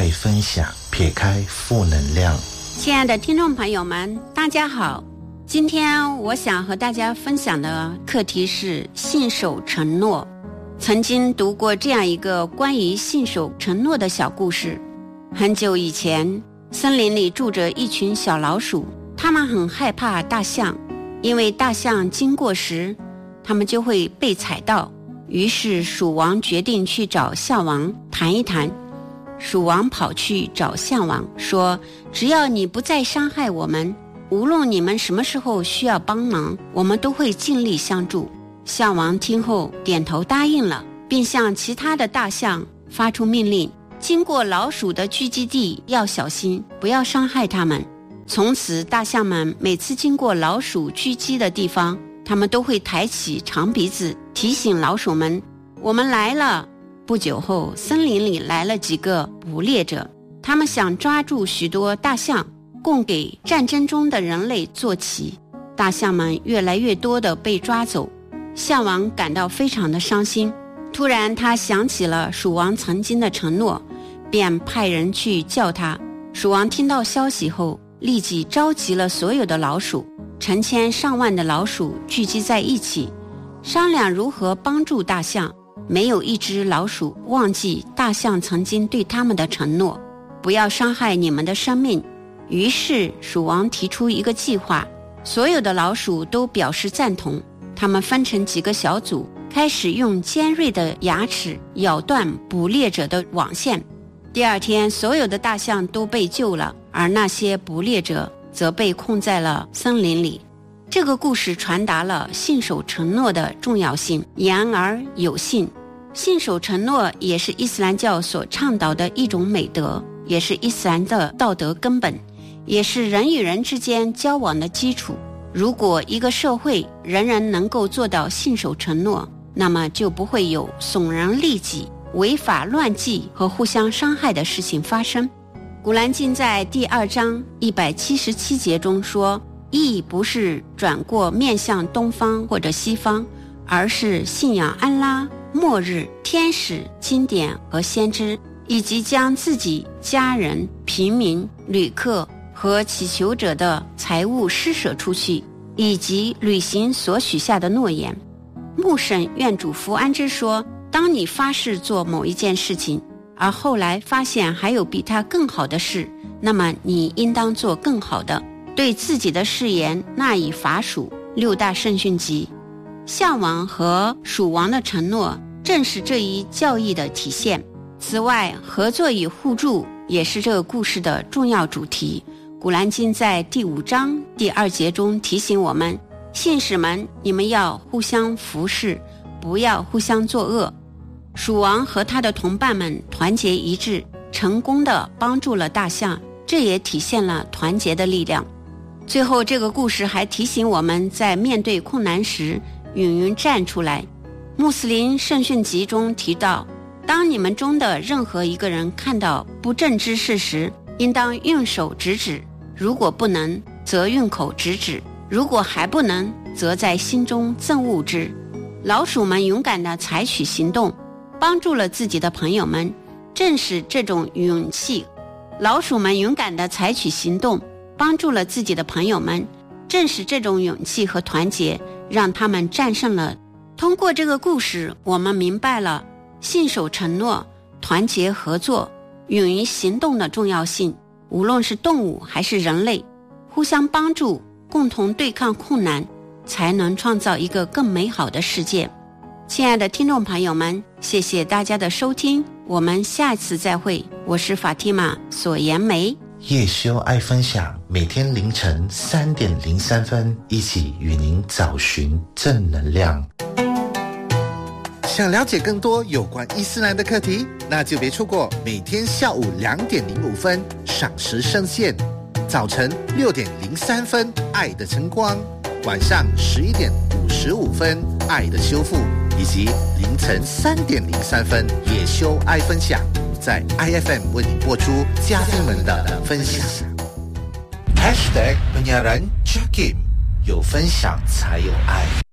爱分享，撇开负能量。 亲爱的听众朋友们，大家好，今天我想和大家分享的课题是信守承诺。曾经读过这样一个关于信守承诺的小故事。很久以前，森林里住着一群小老鼠，它们很害怕大象，因为大象经过时，它们就会被踩到。于是鼠王决定去找象王谈一谈。鼠王跑去找象王说，只要你不再伤害我们，无论你们什么时候需要帮忙，我们都会尽力相助。象王听后点头答应了，并向其他的大象发出命令，经过老鼠的聚集地要小心，不要伤害它们。从此大象们每次经过老鼠聚集的地方，它们都会抬起长鼻子提醒老鼠们，我们来了。不久后，森林里来了几个捕猎者，他们想抓住许多大象，供给战争中的人类做棋。大象们越来越多地被抓走，象王感到非常的伤心。突然他想起了鼠王曾经的承诺，便派人去叫他。鼠王听到消息后，立即召集了所有的老鼠，成千上万的老鼠聚集在一起，商量如何帮助大象。没有一只老鼠忘记大象曾经对他们的承诺，不要伤害你们的生命。于是鼠王提出一个计划，所有的老鼠都表示赞同。他们分成几个小组，开始用尖锐的牙齿咬断捕猎者的网线。第二天，所有的大象都被救了，而那些捕猎者则被困在了森林里。这个故事传达了信守承诺的重要性，言而有信。信守承诺也是伊斯兰教所倡导的一种美德，也是伊斯兰的道德根本，也是人与人之间交往的基础。如果一个社会人人能够做到信守承诺，那么就不会有损人利己、违法乱纪和互相伤害的事情发生。古兰经在第2章177节中说，义不是转过面向东方或者西方，而是信仰安拉、末日、天使、经典和先知，以及将自己、家人、平民、旅客和祈求者的财物施舍出去，以及履行所许下的诺言。穆圣愿主福安之说，当你发誓做某一件事情，而后来发现还有比它更好的事，那么你应当做更好的，对自己的誓言纳以法属。6大圣训集。象王和鼠王的承诺正是这一教义的体现。此外，合作与互助也是这个故事的重要主题。古兰经在第5章第2节中提醒我们，信士们，你们要互相服侍，不要互相作恶。鼠王和他的同伴们团结一致，成功地帮助了大象，这也体现了团结的力量。最后，这个故事还提醒我们在面对困难时勇于站出来。穆斯林圣训集中提到，当你们中的任何一个人看到不正之事时，应当用手直指，如果不能，则用口直指，如果还不能，则在心中憎恶之。老鼠们勇敢地采取行动，帮助了自己的朋友们，正是这种勇气。老鼠们勇敢地采取行动，帮助了自己的朋友们，正是这种勇气和团结，让他们战胜了。通过这个故事，我们明白了信守承诺、团结合作、勇于行动的重要性。无论是动物还是人类，互相帮助，共同对抗困难，才能创造一个更美好的世界。亲爱的听众朋友们，谢谢大家的收听，我们下次再会。我是法蒂玛索颜梅。 夜修爱分享，每天凌晨3点03分，一起与您找寻正能量。想了解更多有关伊斯兰的课题，那就别错过每天下午2点05分赏识圣线，早晨6点03分爱的晨光，晚上11点55分爱的修复，以及凌晨3点03分夜修爱分享，在 IFM 为你播出嘉宾们的分享。#penyiaran Jakim， 有分享才有爱。